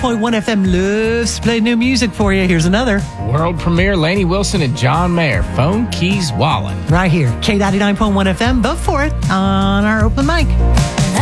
Point 1 FM loves to play new music for you. Here's another. World premiere, Lainey Wilson and John Mayer, Phone Keys Wallin'. Right here, K99.1 FM. Vote for it on our open mic.